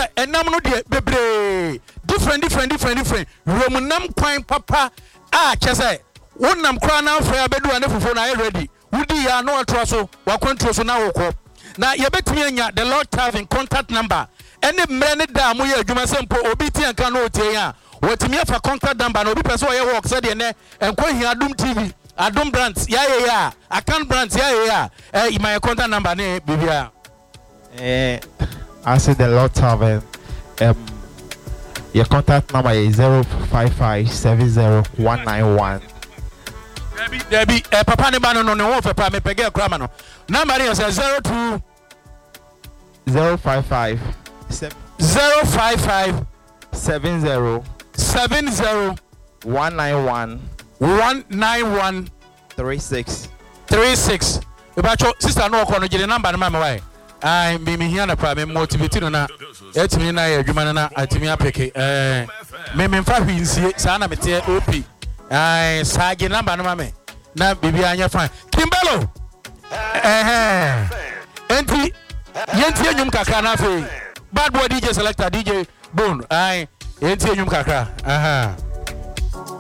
say enam no de bebre different romunam kwan papa che say wonnam kra na afra abedu ane fofo na ready wudi ya no atro so wa control so na wokọ na yebetimi anya the Lord Tavern contact number ene mre ne da mo ye adwuma sempo obi tie nka no otie ya wotimi afa contact number na obi pese o ye work say de ne enko hia Adum TV Adum brands ya account brands ya my contact number ne bibia I said the Lord Tavern your contact number is 055701991. Debbie, papa ne ba no ne wo fe pa me pege krama no number is 02 055 055 70 191 36 Ebacho sister no ko no gire number na why ai me hia na pra me motivate no na etimi na ya adwuma na atimi apeke me mfa hwinsie sa na mete op ai sage number no me na bibi anya fine Kimbelo enti yenti enyum kakra na fe bad boy DJ selector DJ Bone ai yenti enyum kakra